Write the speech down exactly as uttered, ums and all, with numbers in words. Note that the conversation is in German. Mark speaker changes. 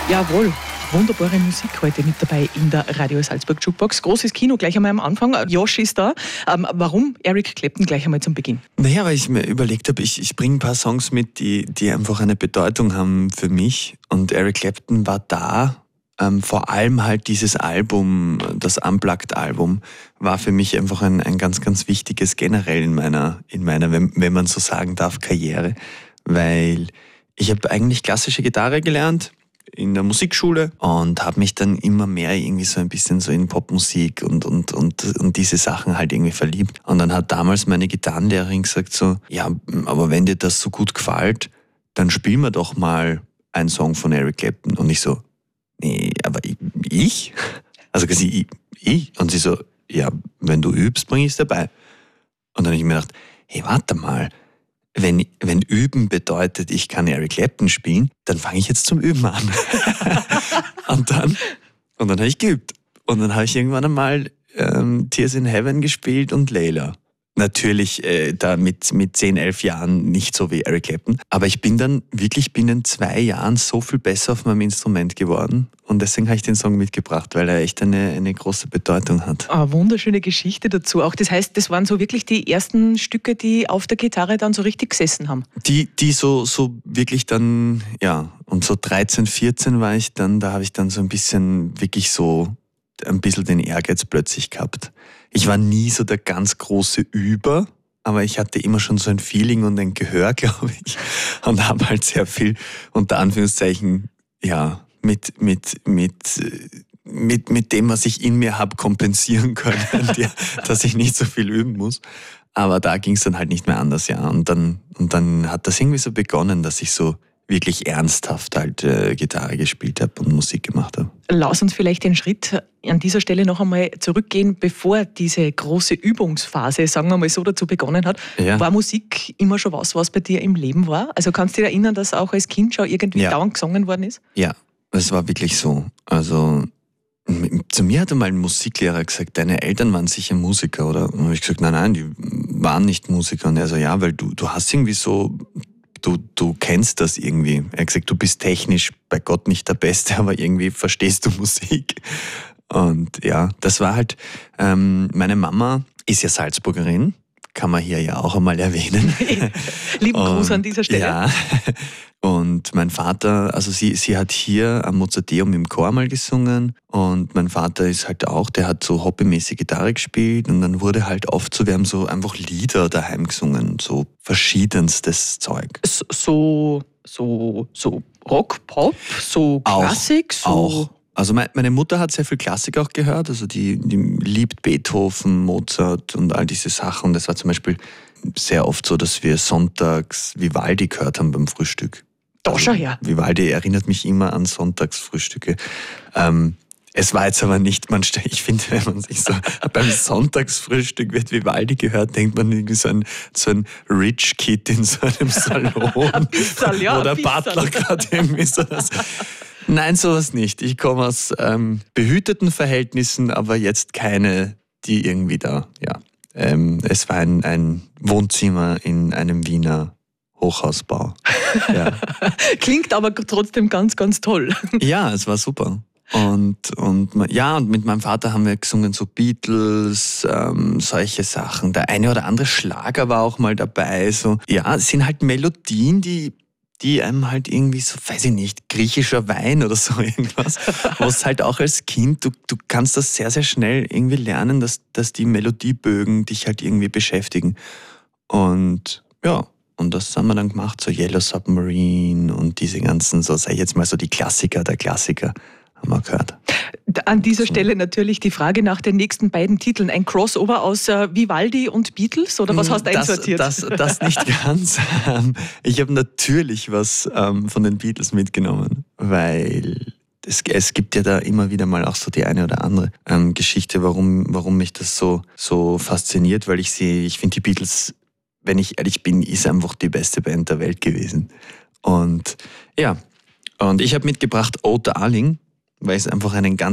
Speaker 1: Jawohl, wunderbare Musik heute mit dabei in der Radio Salzburg Jukebox. Großes Kino gleich einmal am Anfang. Josh ist da. Ähm, warum Eric Clapton gleich einmal zum Beginn?
Speaker 2: Naja, weil ich mir überlegt habe, ich, ich bringe ein paar Songs mit, die, die einfach eine Bedeutung haben für mich. Und Eric Clapton war da. Ähm, vor allem halt dieses Album, das Unplugged-Album, war für mich einfach ein, ein ganz, ganz wichtiges generell in meiner, in meiner, wenn, wenn man so sagen darf, Karriere. Weil ich habe eigentlich klassische Gitarre gelernt in der Musikschule und habe mich dann immer mehr irgendwie so ein bisschen so in Popmusik und, und, und, und diese Sachen halt irgendwie verliebt. Und dann hat damals meine Gitarrenlehrerin gesagt so, ja, aber wenn dir das so gut gefällt, dann spiel mir doch mal einen Song von Eric Clapton. Und ich so, nee, aber ich? Also quasi ich? Und sie so, ja, wenn du übst, bring ich es dabei. Und dann habe ich mir gedacht, hey, warte mal, Wenn, wenn Üben bedeutet, ich kann Eric Clapton spielen, dann fange ich jetzt zum Üben an. und dann, und dann habe ich geübt. Und dann habe ich irgendwann einmal ähm, Tears in Heaven gespielt und Layla. Natürlich äh, da mit, mit zehn, elf Jahren nicht so wie Eric Clapton. Aber ich bin dann wirklich binnen zwei Jahren so viel besser auf meinem Instrument geworden. Und deswegen habe ich den Song mitgebracht, weil er echt eine, eine große Bedeutung hat.
Speaker 1: Eine wunderschöne Geschichte dazu. Auch das heißt, das waren so wirklich die ersten Stücke, die auf der Gitarre dann so richtig gesessen haben.
Speaker 2: Die, die so, so wirklich dann, ja, und so dreizehn, vierzehn war ich dann, da habe ich dann so ein bisschen wirklich so ein bisschen den Ehrgeiz plötzlich gehabt. Ich war nie so der ganz große Über, aber ich hatte immer schon so ein Feeling und ein Gehör, glaube ich, und habe halt sehr viel, unter Anführungszeichen, ja, mit, mit, mit, mit, mit dem, was ich in mir habe, kompensieren können, dass ich nicht so viel üben muss. Aber da ging es dann halt nicht mehr anders, ja. Und dann, und dann hat das irgendwie so begonnen, dass ich so wirklich ernsthaft halt äh, Gitarre gespielt habe und Musik gemacht habe.
Speaker 1: Lass uns vielleicht den Schritt an dieser Stelle noch einmal zurückgehen, bevor diese große Übungsphase, sagen wir mal so, dazu begonnen hat. Ja. War Musik immer schon was, was bei dir im Leben war? Also kannst du dich erinnern, dass auch als Kind schon irgendwie
Speaker 2: ja.
Speaker 1: dauernd gesungen worden ist?
Speaker 2: Ja, es war wirklich so. Also zu mir hat einmal ein Musiklehrer gesagt, deine Eltern waren sicher Musiker, oder? Und dann habe ich gesagt, nein, nein, die waren nicht Musiker. Und er so, ja, weil du, du hast irgendwie so... Du, du kennst das irgendwie. Er hat gesagt, du bist technisch bei Gott nicht der Beste, aber irgendwie verstehst du Musik. Und ja, das war halt, ähm, meine Mama ist ja Salzburgerin, kann man hier ja auch einmal erwähnen.
Speaker 1: Lieben Gruß an dieser Stelle.
Speaker 2: Ja, und mein Vater, also sie, sie hat hier am Mozarteum im Chor mal gesungen und mein Vater ist halt auch, der hat so hobbymäßig Gitarre gespielt und dann wurde halt oft so, wir haben so einfach Lieder daheim gesungen, so verschiedenstes Zeug.
Speaker 1: So, so, so Rock, Pop, so Klassik, so...
Speaker 2: Auch. Also meine Mutter hat sehr viel Klassik auch gehört, also die, die liebt Beethoven, Mozart und all diese Sachen. Das war zum Beispiel sehr oft so, dass wir sonntags Vivaldi gehört haben beim Frühstück.
Speaker 1: Doch schon her.
Speaker 2: Also Vivaldi erinnert mich immer an Sonntagsfrühstücke. Ähm, es war jetzt aber nicht, man, ich finde, wenn man sich so beim Sonntagsfrühstück wird Vivaldi gehört, denkt man irgendwie so ein, so ein Rich Kid in so einem Salon.
Speaker 1: Ein bisschen, ja,
Speaker 2: oder
Speaker 1: ein bisschen.
Speaker 2: Butler gerade irgendwie so das. Nein, sowas nicht. Ich komme aus ähm, behüteten Verhältnissen, aber jetzt keine, die irgendwie da, ja. Ähm, es war ein, ein Wohnzimmer in einem Wiener Hochhausbau. Ja.
Speaker 1: Klingt aber trotzdem ganz, ganz toll.
Speaker 2: Ja, es war super. Und, und ja, und mit meinem Vater haben wir gesungen, so Beatles, ähm, solche Sachen. Der eine oder andere Schlager war auch mal dabei. So. Ja, es sind halt Melodien, die die einem halt irgendwie so, weiß ich nicht, griechischer Wein oder so irgendwas, wo es halt auch als Kind, du, du kannst das sehr, sehr schnell irgendwie lernen, dass, dass die Melodiebögen dich halt irgendwie beschäftigen. Und ja, und das haben wir dann gemacht, so Yellow Submarine und diese ganzen, so sag ich jetzt mal so die Klassiker der Klassiker haben wir gehört.
Speaker 1: An dieser Stelle natürlich die Frage nach den nächsten beiden Titeln. Ein Crossover aus äh, Vivaldi und Beatles, oder was hast du
Speaker 2: das,
Speaker 1: einsortiert?
Speaker 2: Das, das nicht ganz. Ich habe natürlich was ähm, von den Beatles mitgenommen, weil es, es gibt ja da immer wieder mal auch so die eine oder andere ähm, Geschichte, warum, warum mich das so, so fasziniert, weil ich sie, ich finde die Beatles, wenn ich ehrlich bin, ist einfach die beste Band der Welt gewesen. Und ja, und ich habe mitgebracht Oh Darling, weil es einfach einen ganz